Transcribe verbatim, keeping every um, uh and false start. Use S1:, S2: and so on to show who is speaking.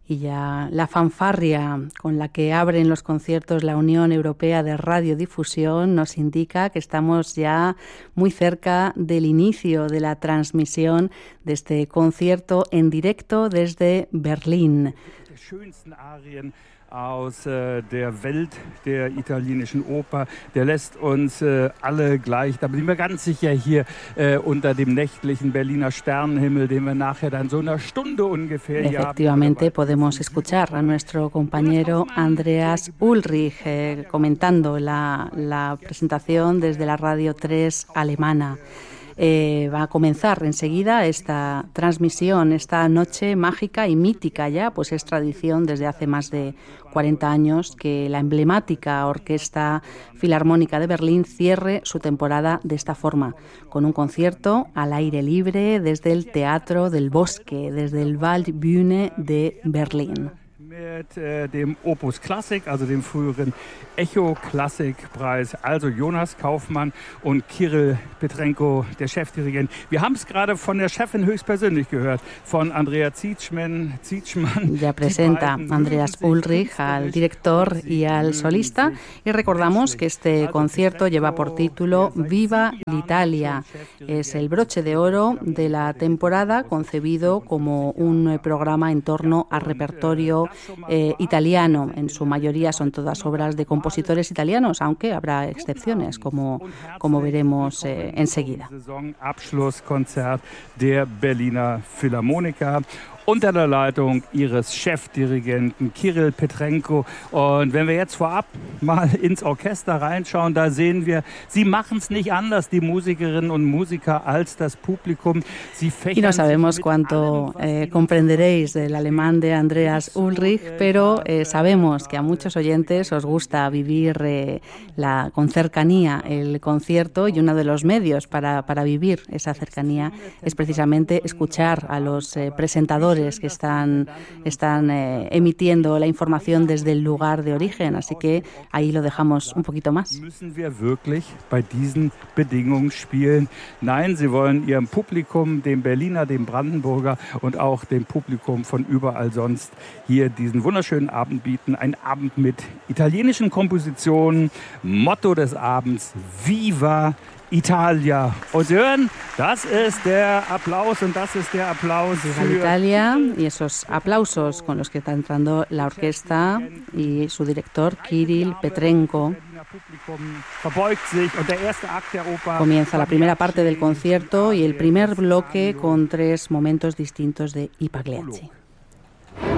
S1: Y ya la fanfarria con la que abren los conciertos la Unión Europea de Radiodifusión nos indica que estamos ya muy cerca del inicio de la transmisión de este concierto en directo desde Berlín.
S2: Aus äh, der Welt der italienischen Oper, der lässt uns äh, alle gleich, da bin ich mir ganz sicher, hier äh, unter dem nächtlichen Berliner Sternenhimmel, den wir nachher dann so einer Stunde ungefähr hier haben.
S1: Efectivamente, podemos escuchar a nuestro compañero Andreas Ulrich eh, comentando la, la presentación desde la Radio tres alemana. Eh, va a comenzar enseguida esta transmisión, esta noche mágica y mítica ya, pues es tradición desde hace más de cuarenta años que la emblemática Orquesta Filarmónica de Berlín cierre su temporada de esta forma, con un concierto al aire libre desde el Teatro del Bosque, desde el Waldbühne de Berlín.
S2: Mit äh, dem Opus Klassik, also dem früheren Echo-Klassik-Preis, also Jonas Kaufmann und Kirill Petrenko, der Chefdirigent. Wir haben es gerade von der Chefin höchstpersönlich gehört, von Andrea Zietschmann. Zietschmann.
S1: Ya presenta Andreas Ulrich al director y al solista, y recordamos que este concierto lleva por título Viva l'Italia. Es el broche de oro de la temporada, concebido como un programa en torno al repertorio Eh, italiano. En su mayoría son todas obras de compositores italianos, aunque habrá excepciones, como, como veremos eh, enseguida.
S2: Abschlusskonzert der Berliner Philharmoniker unter der Leitung ihres Chefdirigenten Kirill Petrenko. Und wenn wir jetzt vorab mal ins Orchester reinschauen, da sehen wir, sie machen es nicht anders, die Musikerinnen und Musiker, als das Publikum. Sie
S1: y no sabemos cuánto eh, comprenderéis del alemán de Andreas Ulrich, pero eh, sabemos que a muchos oyentes os gusta vivir eh, la, con cercanía el concierto, y uno de los medios para, para vivir esa cercanía es precisamente escuchar a los eh, presentadores que están, están eh, emitiendo la información desde el lugar de origen, así que ahí lo dejamos un poquito más.
S2: Müssen wir wirklich bei diesen Bedingungen spielen? Nein, sie wollen ihrem Publikum, dem Berliner, dem Brandenburger und auch dem Publikum von überall sonst hier diesen wunderschönen Abend bieten. Ein Abend mit italienischen Kompositionen, Motto des Abends, Viva Italia. Und Sie hören, das ist der Applaus und das ist der Applaus
S1: für Italia, y esos aplausos con los que está entrando la orquesta y su director Kirill Petrenko. Comienza la primera parte del concierto y el primer bloque con tres momentos distintos de I Pagliacci.